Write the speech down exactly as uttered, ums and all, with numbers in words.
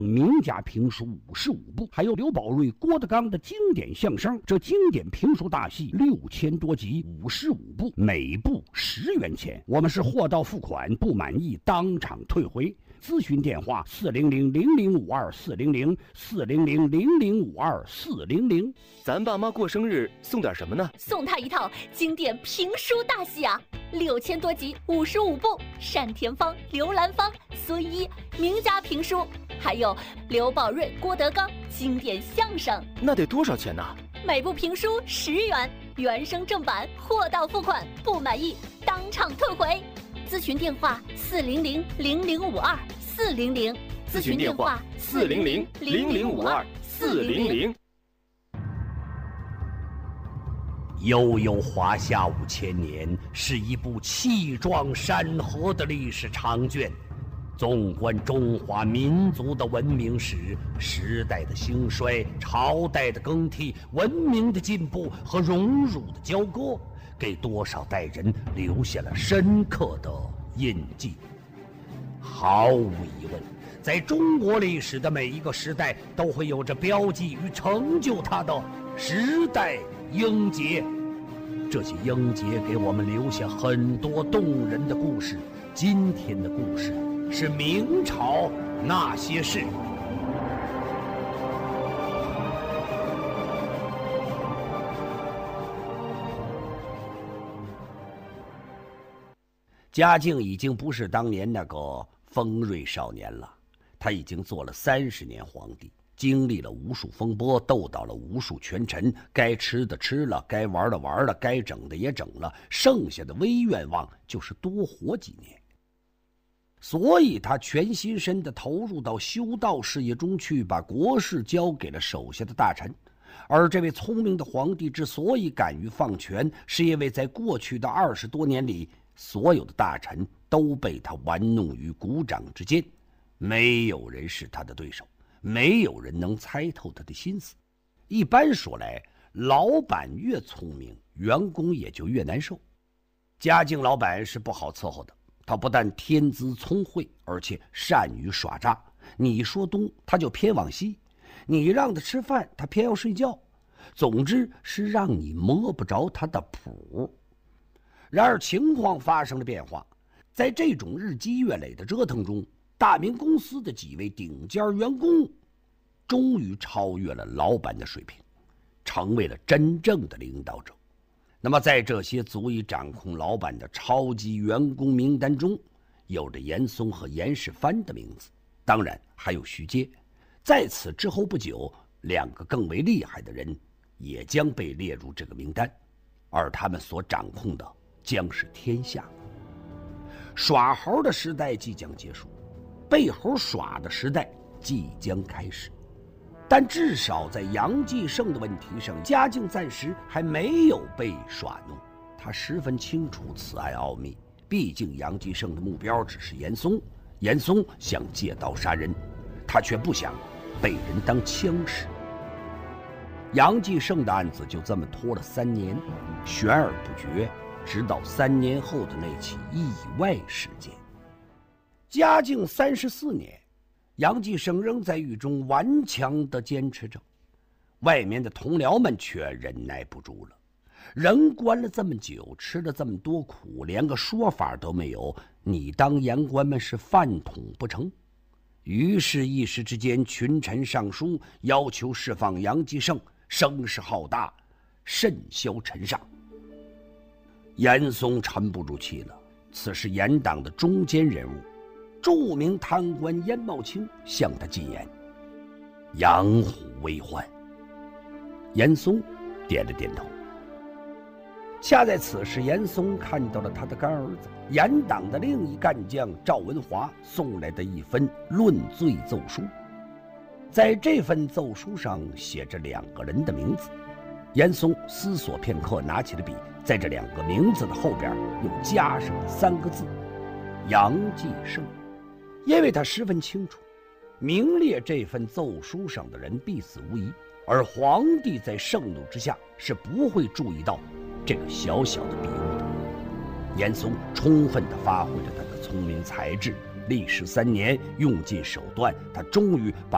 名家评书五十五部，还有刘宝瑞、郭德纲的经典相声。这经典评书大戏六千多集，五十五部，每部十元钱。我们是货到付款，不满意当场退回。咨询电话：四零零零零五二四零零四零零零零五二四零零。 咱爸妈过生日送点什么呢？ 送他一套经典评书大戏啊，六千多集，五十五部，单田芳、刘兰芳、孙一名家评书，还有刘宝瑞、郭德纲经典相声。 那得多少钱呢？ 每部评书十元，原声正版，货到付款，不满意当场退回。咨询电话：四零零零零五二四零零。 咨询电话：四零零零零五二四零零。 悠悠华夏五千年是一部气壮山河的历史长卷，纵观中华民族的文明史，时代的兴衰，朝代的更替，文明的进步和荣辱的交割，给多少代人留下了深刻的印记。毫无疑问，在中国历史的每一个时代都会有着标记与成就它的时代英杰。这些英杰给我们留下很多动人的故事。今天的故事是明朝那些事。嘉靖已经不是当年那个锋锐少年了，他已经做了三十年皇帝，经历了无数风波，斗倒了无数权臣，该吃的吃了，该玩的玩了，该整的也整了，剩下的唯一愿望就是多活几年。所以他全心身地投入到修道事业中去，把国事交给了手下的大臣。而这位聪明的皇帝之所以敢于放权，是因为在过去的二十多年里，所有的大臣都被他玩弄于股掌之间，没有人是他的对手，没有人能猜透他的心思。一般说来，老板越聪明，员工也就越难受。嘉靖老板是不好伺候的，他不但天资聪慧，而且善于耍诈。你说东，他就偏往西；你让他吃饭，他偏要睡觉。总之是让你摸不着他的谱。然而情况发生了变化，在这种日积月累的折腾中，大明公司的几位顶尖员工终于超越了老板的水平，成为了真正的领导者。那么在这些足以掌控老板的超级员工名单中，有着严嵩和严世蕃的名字，当然还有徐阶。在此之后不久，两个更为厉害的人也将被列入这个名单，而他们所掌控的将是天下。耍猴的时代即将结束，被猴耍的时代即将开始。但至少在杨继盛的问题上，嘉靖暂时还没有被耍弄。他十分清楚此案奥秘，毕竟杨继盛的目标只是严嵩，严嵩想借刀杀人，他却不想被人当枪使。杨继盛的案子就这么拖了三年，悬而不决，直到三年后的那起意外事件。嘉靖三十四年，杨继盛仍在狱中顽强地坚持着，外面的同僚们却忍耐不住了。人关了这么久，吃了这么多苦，连个说法都没有，你当言官们是饭桶不成？于是一时之间，群臣上书要求释放杨继盛，声势浩大，甚嚣尘上。严嵩沉不住气了，此时严党的中坚人物，著名贪官严茂卿向他进言：养虎为患。严嵩点了点头。恰在此时，严嵩看到了他的干儿子严党的另一干将赵文华送来的一份论罪奏书。在这份奏书上写着两个人的名字。严嵩思索片刻，拿起了笔，在这两个名字的后边又加上了三个字：杨继盛。因为他十分清楚，名列这份奏书上的人必死无疑，而皇帝在盛怒之下是不会注意到这个小小的笔误的。严嵩充分地发挥了他的聪明才智，历时三年，用尽手段，他终于把